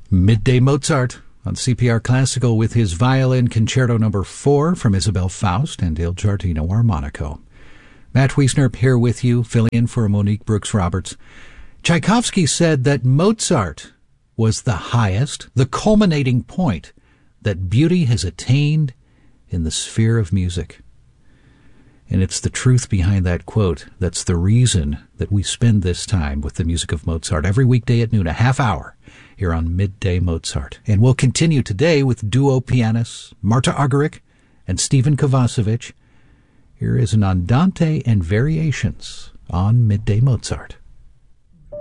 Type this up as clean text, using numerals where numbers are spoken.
Midday Mozart on CPR Classical with his violin concerto number 4 from Isabel Faust and Il Giardino Armonico. Matt Wiesner here with you, filling in for Monique Brooks-Roberts. Tchaikovsky said that Mozart was the highest, the culminating point that beauty has attained in the sphere of music. And it's the truth behind that quote that's the reason that we spend this time with the music of Mozart every weekday at noon, a half hour, here on Midday Mozart. And we'll continue today with duo pianists Marta Argerich and Stephen Kovacevic. Here is an Andante and Variations on Midday Mozart.